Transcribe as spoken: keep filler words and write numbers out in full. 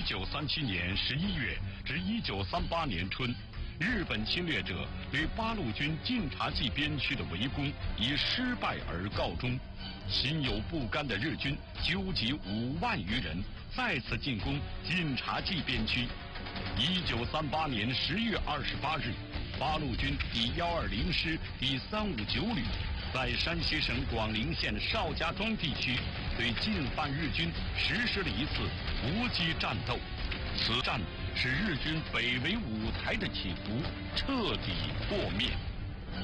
一九三七年十一月至一九三八年春，日本侵略者对八路军晋察冀边区的围攻以失败而告终。心有不甘的日军纠集五万余人，再次进攻晋察冀边区。一九三八年十月二十八日，八路军第幺二零师第三五九旅在山西省广陵县邵家庄地区对进犯日军实施了一次伏击战斗。此战使日军北围五台的企图彻底破灭。